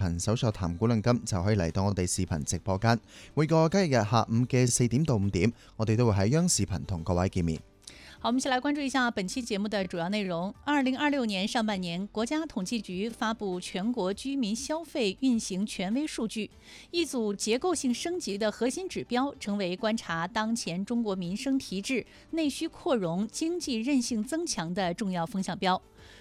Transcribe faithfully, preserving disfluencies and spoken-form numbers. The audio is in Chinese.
頻搜索談股論金就可以嚟到我哋視頻直播間。每個交易日下午嘅四點到五點，我哋都會喺央視頻同各位見面。 好，我們先來關注一下本期節目的主要內容。二零二六年上半年，國家統計局發布全國居民消費運行權威數據，一組結構性升級的核心指標，成為觀察當前中國民生提質、內需擴容、經濟韌性增強的重要風向標。